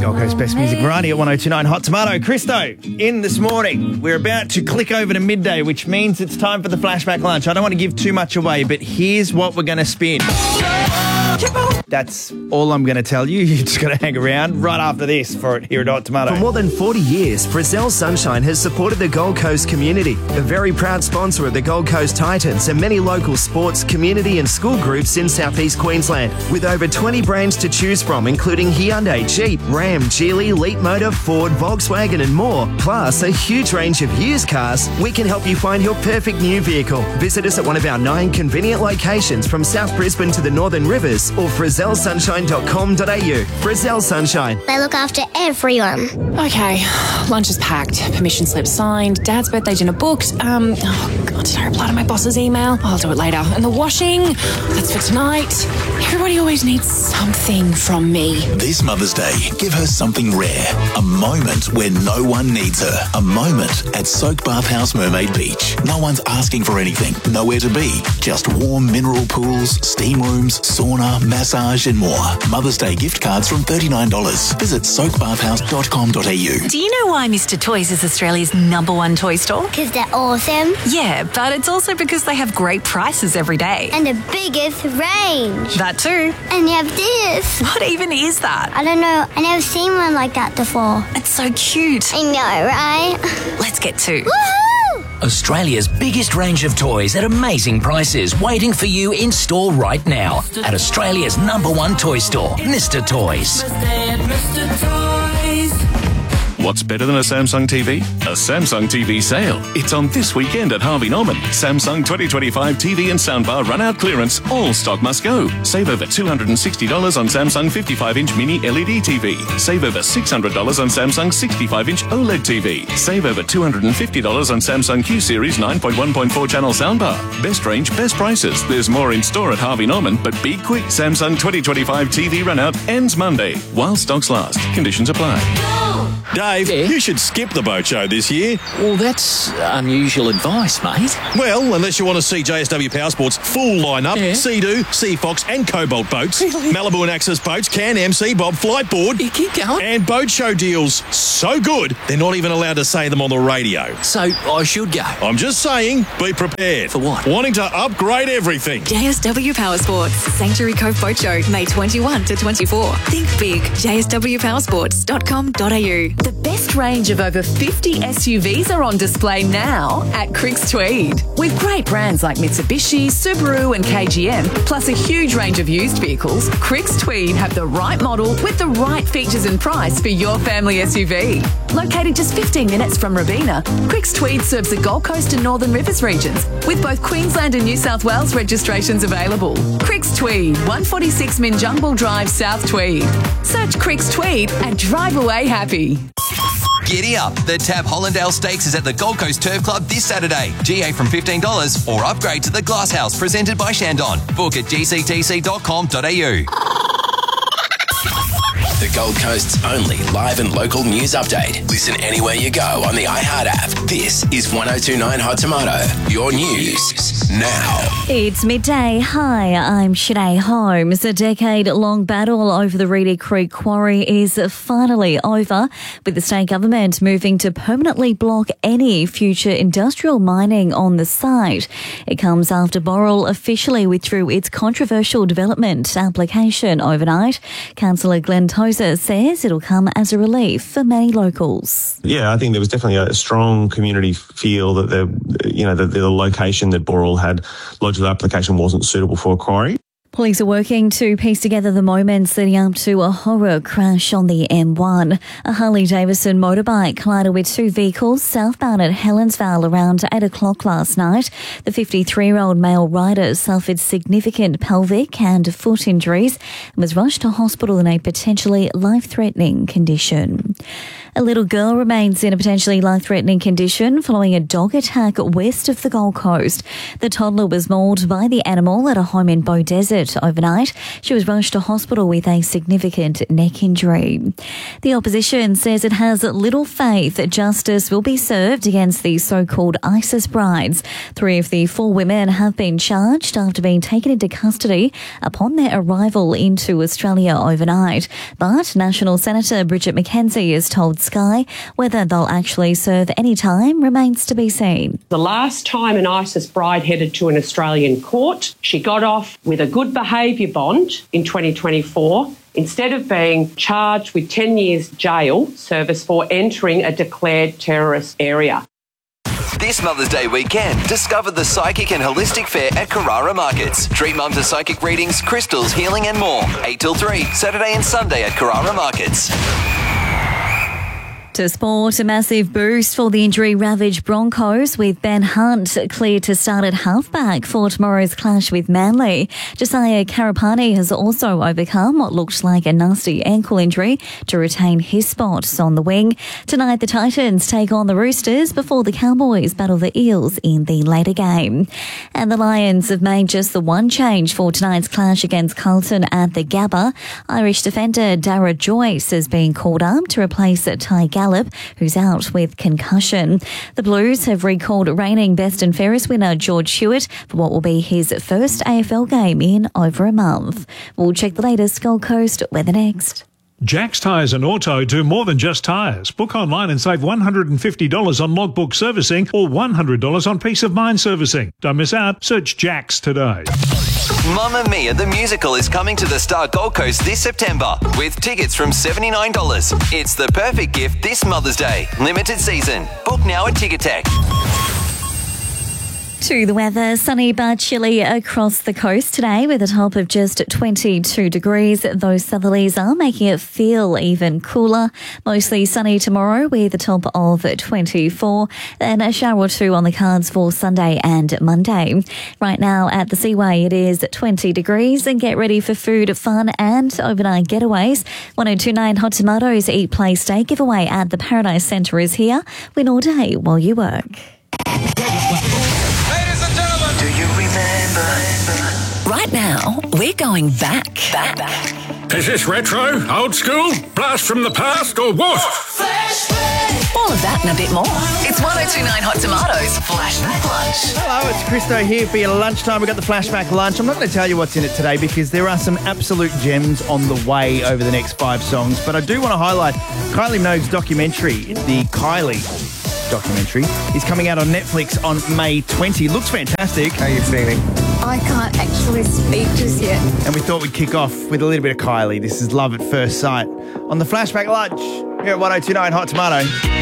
Gold Coast Best Music Variety at 102.9 Hot Tomato. Christo, in this morning. We're about to click over to midday, which means it's time for the flashback lunch. I don't want to give too much away, but here's what we're going to spin. That's all I'm going to tell you. You just got to hang around right after this for it here at Hot Tomato. For more than 40 years, Frizzell Sunshine has supported the Gold Coast community, a very proud sponsor of the Gold Coast Titans and many local sports, community and school groups in southeast Queensland. With over 20 brands to choose from, including Hyundai, Jeep, Ram, Geely, Leapmotor, Ford, Volkswagen and more, plus a huge range of used cars, we can help you find your perfect new vehicle. Visit us at one of our 9 convenient locations from South Brisbane to the Northern Rivers or frizzellsunshine.com.au. Frizzell Sunshine. They look after everyone. Okay, lunch is packed, permission slip signed, Dad's birthday dinner booked. Did I reply to my boss's email? I'll do it later. And the washing, that's for tonight. Everybody always needs something from me. This Mother's Day, give her something rare. A moment where no one needs her. A moment at Soak Bath House Mermaid Beach. No one's asking for anything. Nowhere to be. Just warm mineral pools, steam rooms, sauna, massage and more. Mother's Day gift cards from $39. Visit soakbathhouse.com.au. Do you know why Mr. Toys is Australia's #1 toy store? Because they're awesome. Yeah, but it's also because they have great prices every day. And the biggest range. That too. And you have this. What even is that? I don't know. I never seen one like that before. It's so cute. I know, right? Let's get to. Woohoo! Australia's biggest range of toys at amazing prices, waiting for you in store right now at Australia's #1 toy store, Mr. Toys. What's better than a Samsung TV? A Samsung TV sale. It's on this weekend at Harvey Norman. Samsung 2025 TV and soundbar run-out clearance. All stock must go. Save over $260 on Samsung 55-inch mini LED TV. Save over $600 on Samsung 65-inch OLED TV. Save over $250 on Samsung Q-Series 9.1.4 channel soundbar. Best range, best prices. There's more in store at Harvey Norman, but be quick. Samsung 2025 TV run-out ends Monday while stocks last. Conditions apply. Dave, you should skip the boat show this year. Well, that's unusual advice, mate. Well, unless you want to see JSW Powersports' full lineup, Sea-Doo, Sea Fox and Cobalt boats, Malibu and Axis boats, Can-Am, Sea-Bob, Flightboard, Keep going. and boat show deals so good, they're not even allowed to say them on the radio. So I should go. I'm just saying, be prepared. For what? Wanting to upgrade everything. JSW Powersports, Sanctuary Cove Boat Show, May 21 to 24. Think big. JSWPowersports.com.au. The best range of over 50 SUVs are on display now at Cricks Tweed. With great brands like Mitsubishi, Subaru and KGM, plus a huge range of used vehicles, Cricks Tweed have the right model with the right features and price for your family SUV. Located just 15 minutes from Robina, Cricks Tweed serves the Gold Coast and Northern Rivers regions, with both Queensland and New South Wales registrations available. Cricks Tweed, 146 Minjungbal Drive, South Tweed. Search Cricks Tweed and drive away happy. Giddy up. The Tab Hollandale Stakes is at the Gold Coast Turf Club this Saturday. GA from $15 or upgrade to the Glass House presented by Shandon. Book at gctc.com.au. The Gold Coast's only live and local news update. Listen anywhere you go on the iHeart app. This is 102.9 Hot Tomato. Your news now. It's midday. Hi, I'm Sinead Holmes. A decade-long battle over the Reedy Creek Quarry is finally over, with the state government moving to permanently block any future industrial mining on the site. It comes after Boral officially withdrew its controversial development application overnight. Councillor Glenn Tozer says it'll come as a relief for many locals. Yeah, I think there was definitely a strong community feel that the location that Boral had lodged the application wasn't suitable for a quarry. Police are working to piece together the moments leading up to a horror crash on the M1. A Harley-Davidson motorbike collided with 2 vehicles southbound at Helensvale around 8 o'clock last night. The 53-year-old male rider suffered significant pelvic and foot injuries and was rushed to hospital in a potentially life-threatening condition. A little girl remains in a potentially life-threatening condition following a dog attack west of the Gold Coast. The toddler was mauled by the animal at a home in Beaudesert overnight. She was rushed to hospital with a significant neck injury. The opposition says it has little faith that justice will be served against the so-called ISIS brides. 3 of the 4 women have been charged after being taken into custody upon their arrival into Australia overnight. But National Senator Bridget McKenzie has told Sky whether they'll actually serve any time remains to be seen. The last time an ISIS bride headed to an Australian court, she got off with a good behaviour bond in 2024 instead of being charged with 10 years jail service for entering a declared terrorist area. This Mother's Day weekend, discover the Psychic and Holistic Fair at Carrara Markets. Treat mum to psychic readings, crystals, healing and more. 8 till 3, Saturday and Sunday at Carrara Markets. To sport, a massive boost for the injury-ravaged Broncos with Ben Hunt cleared to start at halfback for tomorrow's clash with Manly. Josiah Karapani has also overcome what looked like a nasty ankle injury to retain his spot on the wing. Tonight, the Titans take on the Roosters before the Cowboys battle the Eels in the later game. And the Lions have made just the one change for tonight's clash against Carlton at the Gabba. Irish defender Dara Joyce has been called up to replace Ty Gallup, who's out with concussion. The Blues have recalled reigning best and fairest winner George Hewitt for what will be his first AFL game in over a month. We'll check the latest Gold Coast weather next. Jack's Tyres and Auto do more than just tyres. Book online and save $150 on logbook servicing or $100 on peace of mind servicing. Don't miss out. Search Jack's today. Mamma Mia the Musical is coming to the Star Gold Coast this September with tickets from $79. It's the perfect gift this Mother's Day. Limited season. Book now at Ticketek. To the weather, sunny but chilly across the coast today with a top of just 22 degrees. Those southerlies are making it feel even cooler. Mostly sunny tomorrow with a top of 24. Then a shower or 2 on the cards for Sunday and Monday. Right now at the Seaway it is 20 degrees and get ready for food, fun and overnight getaways. 1029 Hot Tomatoes Eat Play Stay giveaway at the Paradise Centre is here. Win all day while you work. Right now, we're going back. Is this retro, old school, blast from the past, or what? All of that and a bit more. It's 1029 Hot Tomatoes Flashback Lunch. Hello, it's Christo here for your lunchtime. We've got the Flashback Lunch. I'm not going to tell you what's in it today because there are some absolute gems on the way over the next 5 songs. But I do want to highlight Kylie Minogue's documentary, the Kylie documentary, is coming out on Netflix on May 20. Looks fantastic. How are you feeling? I can't actually speak just yet. And we thought we'd kick off with a little bit of Kylie. This is Love at First Sight on the Flashback Lunch here at 1029 Hot Tomato.